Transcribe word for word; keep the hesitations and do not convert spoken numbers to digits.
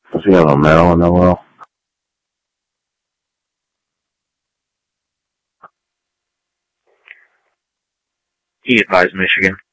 Does he have a medal in the will? He advised Michigan.